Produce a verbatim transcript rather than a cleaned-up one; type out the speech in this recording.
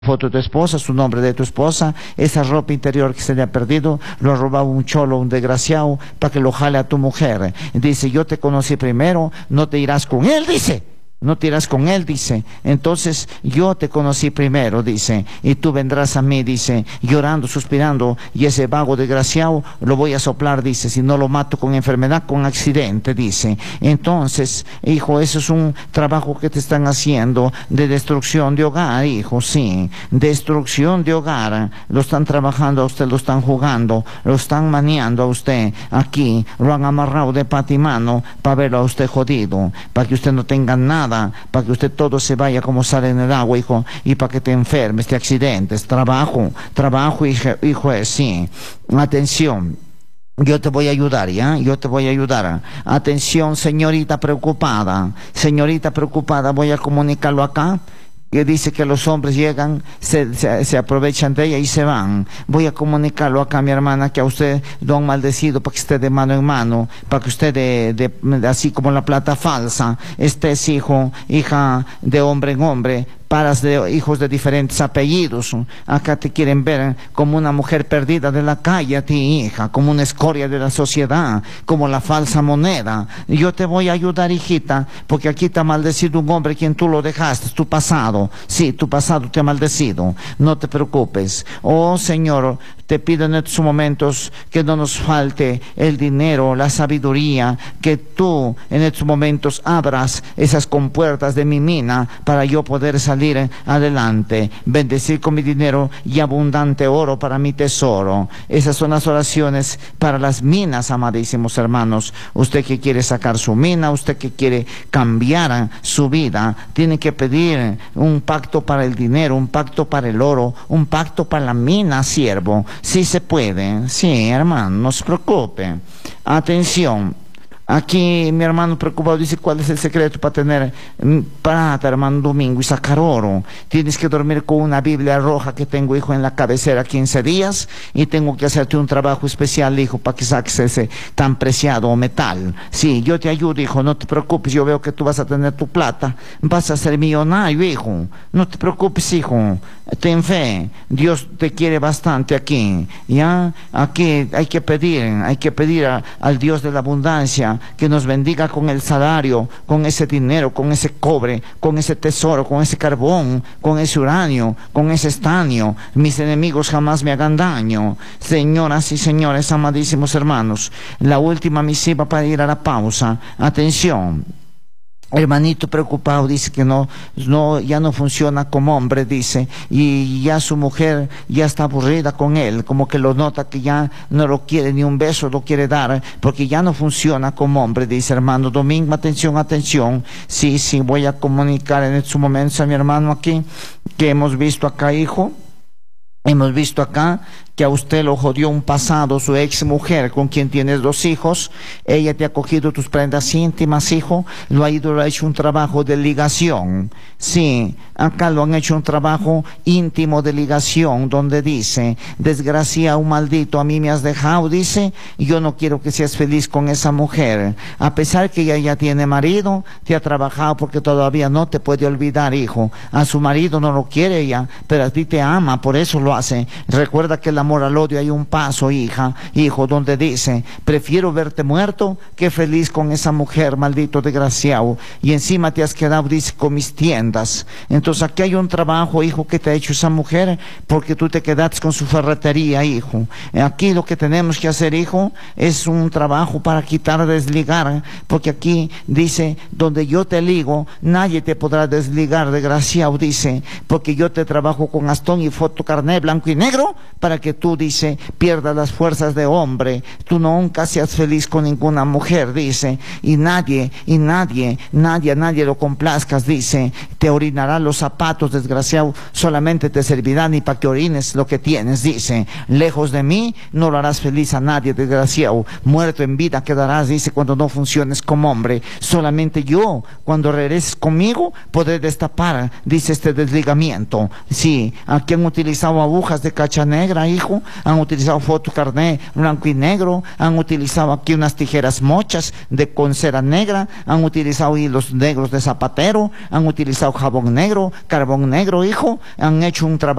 foto de tu esposa, su nombre de tu esposa, esa ropa interior que se le ha perdido, lo ha robado un cholo, un desgraciado, para que lo jale a tu mujer. Dice, yo te conocí primero, no te irás con él, dice. No te irás con él, dice. Entonces yo te conocí primero, dice, y tú vendrás a mí, dice, llorando, suspirando, y ese vago desgraciado lo voy a soplar, dice, si no lo mato con enfermedad, con accidente, dice. Entonces, hijo, eso es un trabajo que te están haciendo de destrucción de hogar, hijo, sí, destrucción de hogar. Lo están trabajando a usted, lo están jugando, lo están maniando a usted. Aquí lo han amarrado de pata y mano para verlo a usted jodido, para que usted no tenga nada, para que usted todo se vaya como sale en el agua, hijo, y para que te enfermes, te accidentes. Trabajo, trabajo, hijo, hijo, sí. Atención, yo te voy a ayudar, ¿ya? Yo te voy a ayudar. Atención, señorita preocupada, señorita preocupada, voy a comunicarlo acá. Que dice que los hombres llegan, se, se, se aprovechan de ella y se van. Voy a comunicarlo acá a mi hermana, que a usted lo han maldecido para que esté de mano en mano, para que usted de, de, así como la plata falsa, esté hijo, hija de hombre en hombre, paras de hijos de diferentes apellidos. Acá te quieren ver como una mujer perdida de la calle a ti, hija, como una escoria de la sociedad, como la falsa moneda. Yo te voy a ayudar, hijita, porque aquí te ha maldecido un hombre quien tú lo dejaste, tu pasado. Sí, tu pasado te ha maldecido. No te preocupes. Oh, Señor, te pido en estos momentos que no nos falte el dinero, la sabiduría, que tú en estos momentos abras esas compuertas de mi mina para yo poder salir adelante, bendecir con mi dinero y abundante oro para mi tesoro. Esas son las oraciones para las minas, amadísimos hermanos. Usted que quiere sacar su mina, usted que quiere cambiar su vida, tiene que pedir un pacto para el dinero, un pacto para el oro, un pacto para la mina, siervo. Sí se puede, sí, hermano, no se preocupe. Atención. Aquí mi hermano preocupado dice, ¿cuál es el secreto para tener plata, hermano Domingo, y sacar oro? Tienes que dormir con una Biblia roja que tengo, hijo, en la cabecera quince días, y tengo que hacerte un trabajo especial, hijo, para que saques ese tan preciado metal. Sí, yo te ayudo, hijo, no te preocupes, yo veo que tú vas a tener tu plata, vas a ser millonario, hijo, no te preocupes, hijo, ten fe, Dios te quiere bastante aquí, ¿ya? Aquí hay que pedir, hay que pedir a, al Dios de la abundancia, que nos bendiga con el salario, con ese dinero, con ese cobre, con ese tesoro, con ese carbón, con ese uranio, con ese estaño. Mis enemigos jamás me hagan daño. Señoras y señores, amadísimos hermanos, la última misiva para ir a la pausa. Atención. Hermanito preocupado dice que no, no, ya no funciona como hombre, dice, y ya su mujer ya está aburrida con él, como que lo nota que ya no lo quiere, ni un beso lo quiere dar, porque ya no funciona como hombre, dice hermano Domingo. Atención, atención, sí, sí, voy a comunicar en estos momentos a mi hermano aquí, que hemos visto acá, hijo, hemos visto acá que a usted lo jodió un pasado, su ex mujer, con quien tienes dos hijos. Ella te ha cogido tus prendas íntimas, hijo, lo ha ido, lo ha hecho un trabajo de ligación. Sí, acá lo han hecho un trabajo íntimo de ligación, donde dice, desgraciado maldito, a mí me has dejado, dice, y yo no quiero que seas feliz con esa mujer. A pesar que ella ya tiene marido, te ha trabajado porque todavía no te puede olvidar, hijo. A su marido no lo quiere ella, pero a ti te ama, por eso lo hace. Recuerda que el amor al odio hay un paso, hija, hijo, donde dice, prefiero verte muerto que feliz con esa mujer, maldito desgraciado, y encima te has quedado, dice, con mis tiendas. Entonces aquí hay un trabajo, hijo, que te ha hecho esa mujer, porque tú te quedaste con su ferretería, hijo. Aquí lo que tenemos que hacer, hijo, es un trabajo para quitar, desligar, porque aquí dice, donde yo te ligo, nadie te podrá desligar, desgraciado, dice, porque yo te trabajo con Astón y foto carné, blanco y negro, para que tú, dice, pierdas las fuerzas de hombre, tú nunca seas feliz con ninguna mujer, dice, y nadie, y nadie, nadie, nadie lo complazcas, dice, te orinará los zapatos, desgraciado, solamente te servirán y para que orines lo que tienes, dice, lejos de mí no lo harás feliz a nadie, desgraciado, muerto en vida quedarás, dice, cuando no funciones como hombre, solamente yo, cuando regreses conmigo, podré destapar, dice, este desligamiento. Sí, aquí han utilizado a agujas de cacha negra, hijo, han utilizado fotocarné blanco y negro, han utilizado aquí unas tijeras mochas de con cera negra, han utilizado hilos negros de zapatero, han utilizado jabón negro, carbón negro, hijo, han hecho un trabajo